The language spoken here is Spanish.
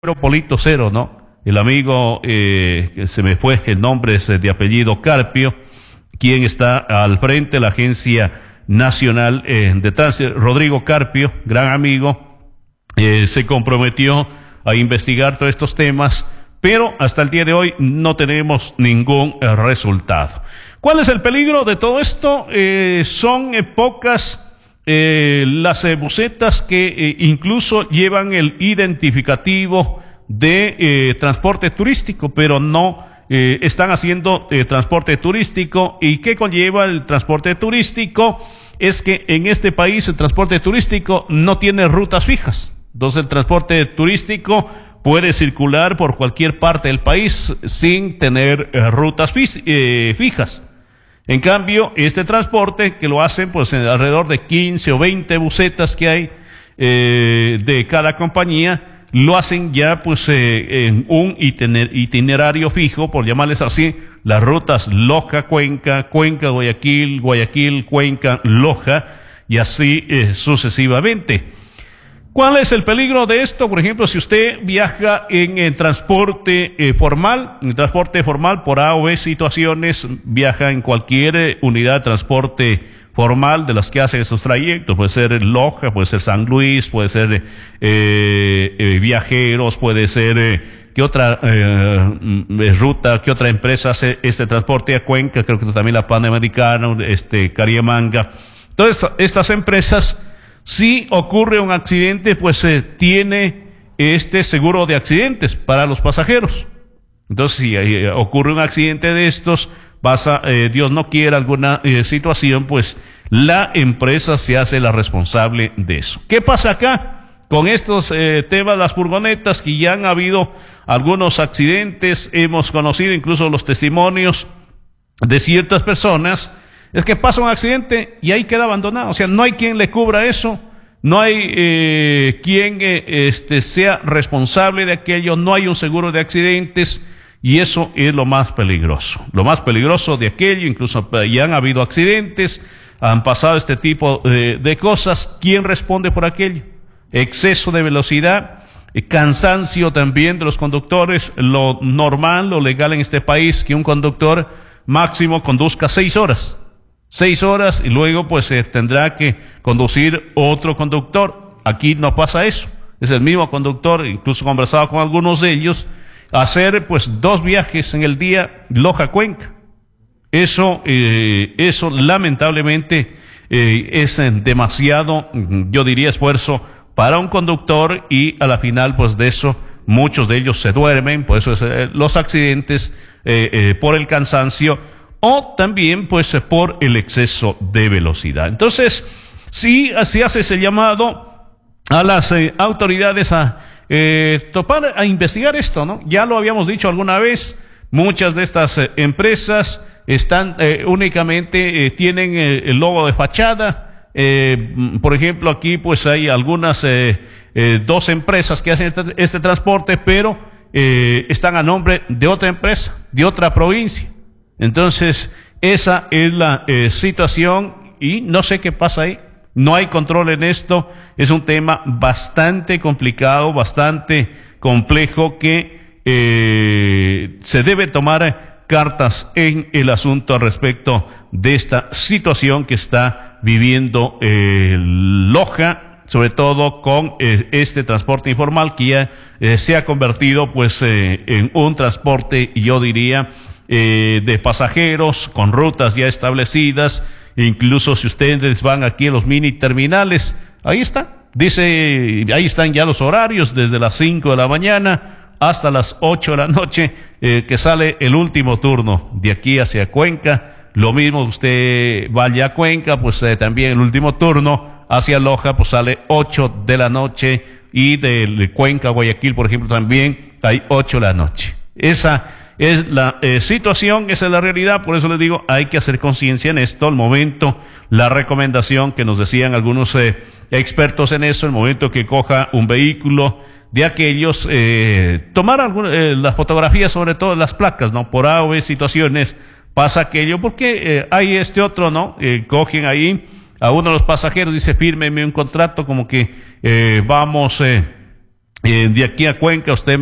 Polito Cero, ¿no? El amigo, que se me fue el nombre, es de apellido Carpio, quien está al frente de la Agencia Nacional de Tránsito. Rodrigo Carpio, gran amigo, se comprometió a investigar todos estos temas, pero hasta el día de hoy no tenemos ningún resultado. ¿Cuál es el peligro de todo esto? Son pocas las busetas que incluso llevan el identificativo de transporte turístico, pero no están haciendo transporte turístico. ¿Y qué conlleva el transporte turístico? Es que en este país el transporte turístico no tiene rutas fijas. Entonces el transporte turístico puede circular por cualquier parte del país sin tener rutas fijas. En cambio, este transporte que lo hacen pues en alrededor de 15 o 20 busetas que hay de cada compañía, lo hacen ya pues en un itinerario fijo, por llamarles así, las rutas Loja-Cuenca, Cuenca-Guayaquil, Guayaquil-Cuenca, Loja, y así sucesivamente. ¿Cuál es el peligro de esto? Por ejemplo, si usted viaja en transporte formal, por A o B situaciones, viaja en cualquier unidad de transporte formal de las que hacen esos trayectos, puede ser Loja, puede ser San Luis, puede ser Viajeros, puede ser ¿qué otra ruta, qué otra empresa hace este transporte a Cuenca? Creo que también la Panamericana, Cariamanga. Entonces, estas empresas, si ocurre un accidente, pues tiene este seguro de accidentes para los pasajeros. Entonces, si ocurre un accidente de estos, Dios no quiera alguna situación, pues la empresa se hace la responsable de eso. ¿Qué pasa acá con estos temas, las furgonetas? Que ya han habido algunos accidentes, hemos conocido incluso los testimonios de ciertas personas. Es que pasa un accidente y ahí queda abandonado. O sea, no hay quien le cubra eso, no hay quien sea responsable de aquello, no hay un seguro de accidentes, y eso es lo más peligroso. Lo más peligroso de aquello, incluso ya han habido accidentes, han pasado este tipo de cosas. ¿Quién responde por aquello? Exceso de velocidad, cansancio también de los conductores. Lo normal, lo legal en este país, que un conductor máximo conduzca 6 horas. 6 horas y luego pues tendrá que conducir otro conductor. Aquí no pasa eso. Es el mismo conductor, incluso conversado con algunos de ellos, hacer pues 2 viajes en el día, Loja-Cuenca. Eso lamentablemente es demasiado, yo diría, esfuerzo para un conductor, y a la final pues de eso muchos de ellos se duermen. Por eso los accidentes por el cansancio, o también pues por el exceso de velocidad. Entonces, sí, así hace ese llamado a las autoridades a investigar esto, ¿no? Ya lo habíamos dicho alguna vez, muchas de estas empresas están únicamente tienen el logo de fachada. Por ejemplo, aquí pues hay algunas 2 empresas que hacen este transporte, pero están a nombre de otra empresa, de otra provincia. Entonces, esa es la situación, y no sé qué pasa ahí. No hay control en esto. Es un tema bastante complicado, bastante complejo, que se debe tomar cartas en el asunto al respecto de esta situación que está viviendo Loja, sobre todo con este transporte informal que ya se ha convertido pues en un transporte, yo diría, de pasajeros con rutas ya establecidas. Incluso si ustedes van aquí a los mini terminales, ahí está, dice, ahí están ya los horarios, desde las 5 de la mañana hasta las 8 de la noche, que sale el último turno de aquí hacia Cuenca. Lo mismo, usted vaya a Cuenca, pues también el último turno hacia Loja, pues sale 8 de la noche, y de Cuenca a Guayaquil, por ejemplo, también hay 8 de la noche. Esa es la situación, esa es la realidad. Por eso les digo, hay que hacer conciencia en esto. Al momento, la recomendación que nos decían algunos expertos en eso, el momento que coja un vehículo de aquellos, tomar las fotografías, sobre todo las placas, ¿no? Por A o B situaciones pasa aquello, porque hay este otro, ¿no? Cogen ahí a uno de los pasajeros, dice, fírmeme un contrato, como que vamos De aquí a Cuenca, usted